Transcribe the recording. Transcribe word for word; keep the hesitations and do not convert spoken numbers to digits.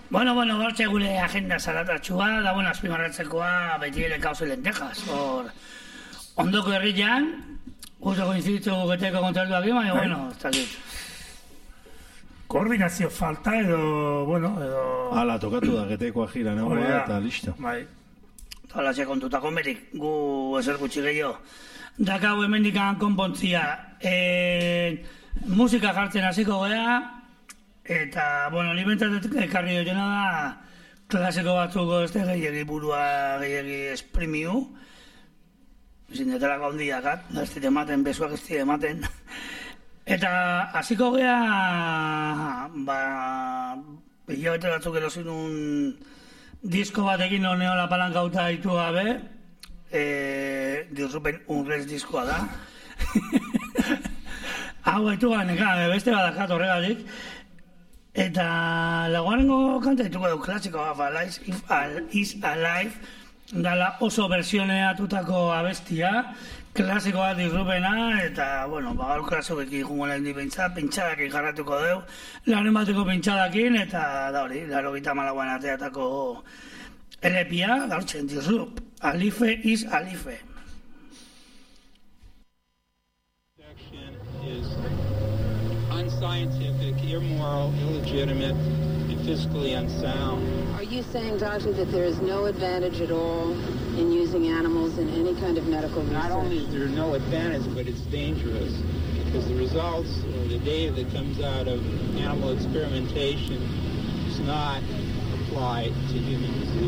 Bueno, bueno, hortxe gure agenda zaratatxua, da, bueno, azpimarratzekoa beti ere kauze lentejas. Hor, ondoko herrian, justo koinziditu geteko kontratuak ima, e, bueno, ez dakit. Koordinazio falta edo, bueno, edo... Hala, tokatu da, getekoa gira, nagoa, eta listo. Bai. Talatxe kontutako merik, gu ezer gutxi gehiago. Dakau hemendikan konpontzia, e, musika jartzen hasiko gea, eta, bueno, ni bentzat ekarri dutena da, klasiko batzuko ez da gehiagi burua gehiagi esprimiu, zindetarako handiakat, ez dite ematen, besuak ez dite ematen. Eta hasiko gea, ba, hilabete batzuk erozin un disko batekin honeola palankauta ditu gabe, e, diuzupen unrez diskoa da. Hau gaitu ganeka, beste badakat horregatik. Eta laguarengo kanta dituko du klasikoa, Alive, If Al Is Alive, dala oso versioneatutako abestia, klasikoa disrupena, eta, bueno, bagal klasikoekin jungo nahi di pentsa, pentsadakin jarratuko deu, lanen bateko pentsadakin, eta da hori, laro gita malaguan ateatako elepia, gaurtzen disrup, Alive Is Alive. Unscientific, immoral, illegitimate, and fiscally unsound. Are you saying, doctor, that there is no advantage at all in using animals in any kind of medical research? Not only is there no advantage, but it's dangerous, because the results or the data that comes out of animal experimentation is not applied to human disease.